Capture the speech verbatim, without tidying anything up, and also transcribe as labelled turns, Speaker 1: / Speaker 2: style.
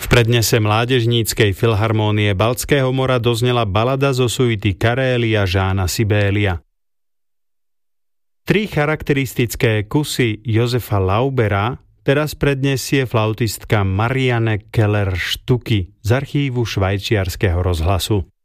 Speaker 1: prednese Mládežníckej filharmónie Baltského mora doznela balada zo suity Karélia Žána Sibélia. Tri charakteristické kusy Josefa Laubera teraz predniesie flautistka Marianne Keller-Stucki z archívu švajčiarskeho rozhlasu.